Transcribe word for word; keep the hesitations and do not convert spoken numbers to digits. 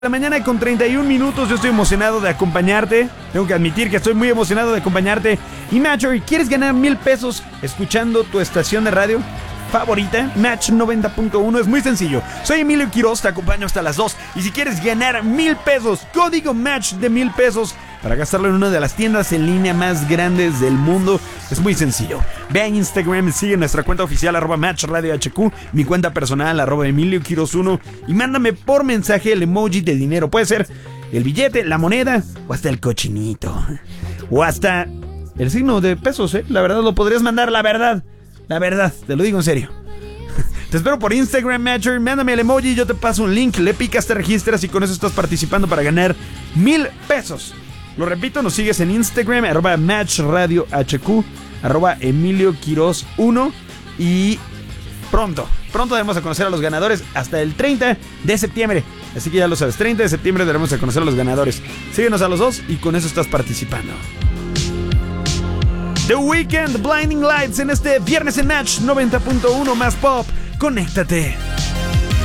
La mañana con treinta y un minutos. Yo estoy emocionado de acompañarte. Tengo que admitir que estoy muy emocionado de acompañarte. Y Matcher, ¿quieres ganar mil pesos escuchando tu estación de radio favorita? Match noventa punto uno. Es muy sencillo. Soy Emilio Quiroz, te acompaño hasta las dos. Y si quieres ganar mil pesos, código Match de mil pesos para gastarlo en una de las tiendas en línea más grandes del mundo, es muy sencillo. Ve a Instagram, sigue nuestra cuenta oficial arroba Match Radio H Q, mi cuenta personal arroba Emilio Quiroz uno, y mándame por mensaje el emoji de dinero. Puede ser el billete, la moneda o hasta el cochinito o hasta el signo de pesos, ¿eh? La verdad lo podrías mandar, la verdad. La verdad, te lo digo en serio. Te espero por Instagram, Matcher. Mándame el emoji, yo te paso un link, le picas, te registras y con eso estás participando para ganar mil pesos. Lo repito, nos sigues en Instagram, arroba Match Radio H Q, arroba Emilio Quiroz uno. Y pronto, pronto daremos a conocer a los ganadores hasta el treinta de septiembre. Así que ya lo sabes, treinta de septiembre daremos a conocer a los ganadores. Síguenos a los dos y con eso estás participando. The Weeknd, Blinding Lights en este viernes en Match noventa punto uno más pop. Conéctate.